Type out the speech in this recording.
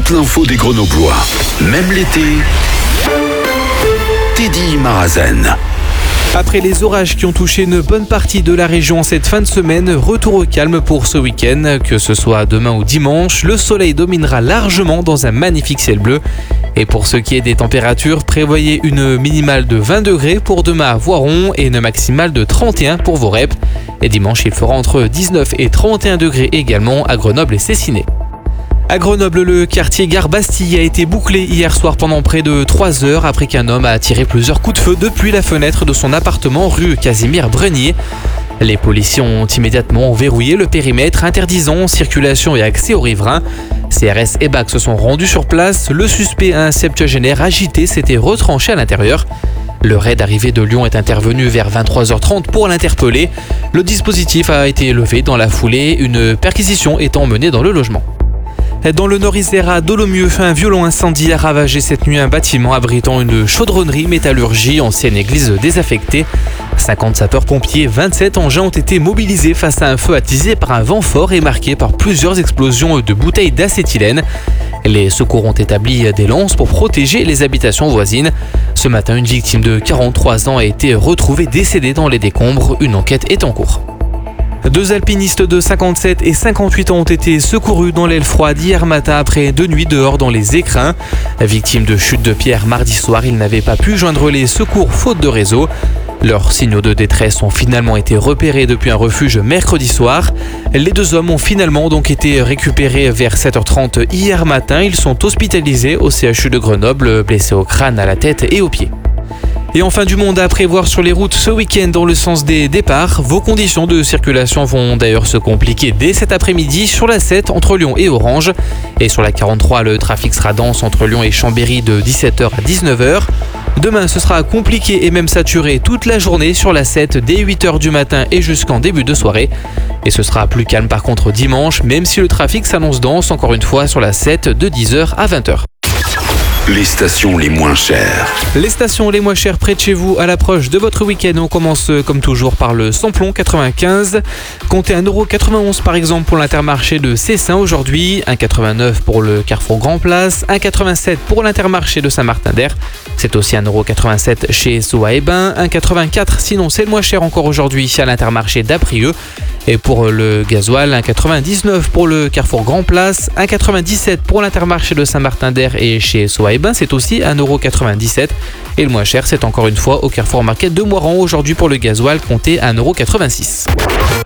toute l'info des Grenoblois. Même l'été, Teddy Marazen. Après les orages qui ont touché une bonne partie de la région cette fin de semaine, retour au calme pour ce week-end. Que ce soit demain ou dimanche, le soleil dominera largement dans un magnifique ciel bleu. Et pour ce qui est des températures, prévoyez une minimale de 20 degrés pour demain à Voiron et une maximale de 31 pour Vorep. Et dimanche, il fera entre 19 et 31 degrés également à Grenoble et Cessiné. À Grenoble, le quartier Gare Bastille a été bouclé hier soir pendant près de 3 heures après qu'un homme a tiré plusieurs coups de feu depuis la fenêtre de son appartement rue Casimir Brenier. Les policiers ont immédiatement verrouillé le périmètre interdisant circulation et accès aux riverains. CRS et BAC se sont rendus sur place. Le suspect, un septuagénaire agité, s'était retranché à l'intérieur. Le raid arrivé de Lyon est intervenu vers 23h30 pour l'interpeller. Le dispositif a été levé dans la foulée, une perquisition étant menée dans le logement. Dans le Nord-Isère, à Dolomieu, un violent incendie a ravagé cette nuit un bâtiment abritant une chaudronnerie métallurgie, ancienne église désaffectée. 50 sapeurs-pompiers, 27 engins ont été mobilisés face à un feu attisé par un vent fort et marqué par plusieurs explosions de bouteilles d'acétylène. Les secours ont établi des lances pour protéger les habitations voisines. Ce matin, une victime de 43 ans a été retrouvée décédée dans les décombres. Une enquête est en cours. 2 alpinistes de 57 et 58 ans ont été secourus dans l'aile froide hier matin après 2 nuits dehors dans les écrins. Victimes de chute de pierre mardi soir, ils n'avaient pas pu joindre les secours faute de réseau. Leurs signaux de détresse ont finalement été repérés depuis un refuge mercredi soir. Les 2 hommes ont finalement donc été récupérés vers 7h30 hier matin. Ils sont hospitalisés au CHU de Grenoble, blessés au crâne, à la tête et aux pieds. Et enfin, du monde à prévoir sur les routes ce week-end dans le sens des départs. Vos conditions de circulation vont d'ailleurs se compliquer dès cet après-midi sur la 7 entre Lyon et Orange. Et sur la 43, le trafic sera dense entre Lyon et Chambéry de 17h à 19h. Demain, ce sera compliqué et même saturé toute la journée sur la 7 dès 8h du matin et jusqu'en début de soirée. Et ce sera plus calme par contre dimanche, même si le trafic s'annonce dense encore une fois sur la 7 de 10h à 20h. Les stations les moins chères. Les stations les moins chères près de chez vous à l'approche de votre week-end. On commence comme toujours par le samplon 95. Comptez 1,91€ par exemple pour l'Intermarché de Cessin aujourd'hui, 1,89€ pour le Carrefour Grand Place, 1,87€ pour l'Intermarché de Saint-Martin-d'Air. C'est aussi 1,87€ chez Soa et Bain, 1,84€ sinon c'est le moins cher encore aujourd'hui à l'Intermarché d'Aprieux. Et pour le gasoil, 1,99€ pour le Carrefour Grand Place, 1,97€ pour l'Intermarché de Saint-Martin-d'Air et chez Soa et Bain, c'est aussi 1,97€. Et le moins cher, c'est encore une fois au Carrefour Market de Moiran aujourd'hui pour le gasoil, compté 1,86€.